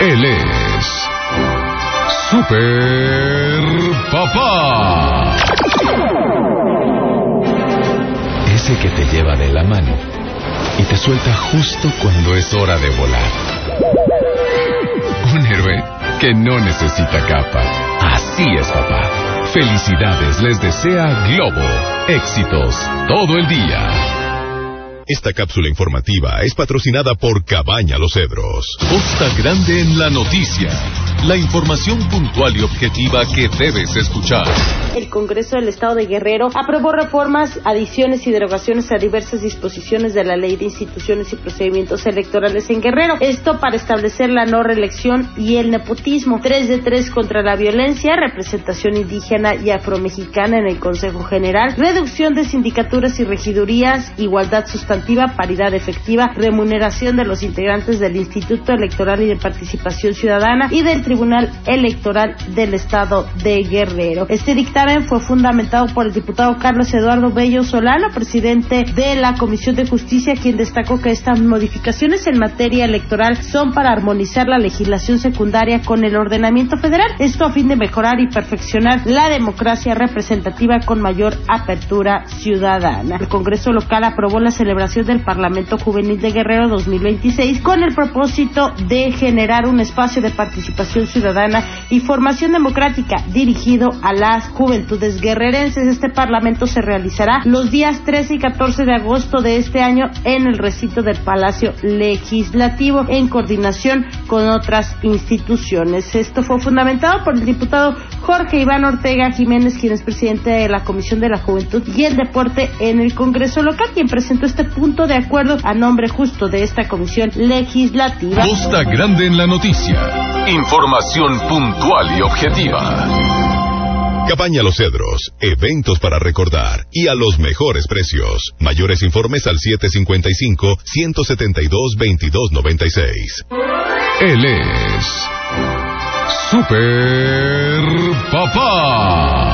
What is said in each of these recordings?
Él es Super Papá. Ese que te lleva de la mano y te suelta justo cuando es hora de volar. Un héroe que no necesita capa. Así es, papá. Felicidades les desea Globo. Éxitos todo el día. Esta cápsula informativa es patrocinada por Cabaña Los Cedros. Costa Grande en la noticia. La información puntual y objetiva que debes escuchar. El Congreso del Estado de Guerrero aprobó reformas, adiciones y derogaciones a diversas disposiciones de la Ley de Instituciones y Procedimientos Electorales en Guerrero. Esto para establecer la no reelección y el nepotismo. 3 de 3 contra la violencia, representación indígena y afromexicana en el Consejo General, reducción de sindicaturas y regidurías, igualdad sustantiva, paridad efectiva, remuneración de los integrantes del Instituto Electoral y de Participación Ciudadana y del Tribunal Electoral del Estado de Guerrero. Este dictamen fue fundamentado por el diputado Carlos Eduardo Bello Solano, presidente de la Comisión de Justicia, quien destacó que estas modificaciones en materia electoral son para armonizar la legislación secundaria con el ordenamiento federal, esto a fin de mejorar y perfeccionar la democracia representativa con mayor apertura ciudadana. El Congreso local aprobó la celebración del Parlamento Juvenil de Guerrero 2026 con el propósito de generar un espacio de participación ciudadana y formación democrática dirigido a las juventudes guerrerenses. Este parlamento se realizará los días 13 y 14 de agosto de este año en el recinto del Palacio Legislativo en coordinación con otras instituciones. Esto fue fundamentado por el diputado Jorge Iván Ortega Jiménez, quien es presidente de la Comisión de la Juventud y el Deporte en el Congreso local, quien presentó este punto de acuerdo a nombre justo de esta comisión legislativa. Costa Grande en la noticia. Información puntual y objetiva. Cabaña Los Cedros, eventos para recordar y a los mejores precios. Mayores informes al 755-172-2296. Él es Super Papá.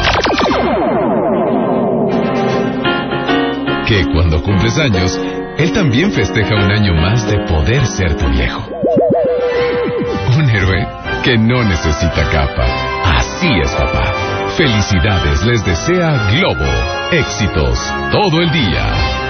Que cuando cumples años, él también festeja un año más de poder ser tu viejo. Un héroe que no necesita capa. Así es, papá. Felicidades les desea Globo. Éxitos todo el día.